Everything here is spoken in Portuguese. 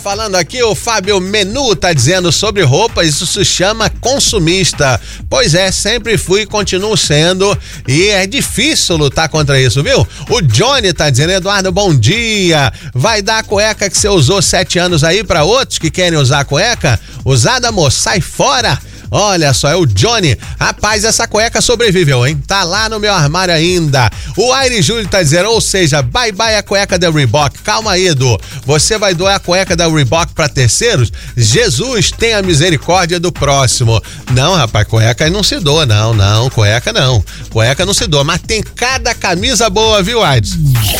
Falando aqui, o Fábio Menu tá dizendo sobre roupa, isso se chama consumista. Pois é, sempre fui e continuo sendo, e é difícil lutar contra isso, viu? O Johnny tá dizendo, Eduardo, bom dia. Vai dar a cueca que você usou 7 anos aí pra outros que querem usar a cueca? Usada, moço, sai fora. Olha só, é o Johnny. Rapaz, essa cueca sobreviveu, hein? Tá lá no meu armário ainda. O Aire Júlio tá dizendo, ou seja, bye bye a cueca da Reebok. Calma aí, Edu. Você vai doar a cueca da Reebok pra terceiros? Jesus tenha misericórdia do próximo. Não, rapaz, cueca não se doa, não. Cueca não se doa. Mas tem cada camisa boa, viu, Ades?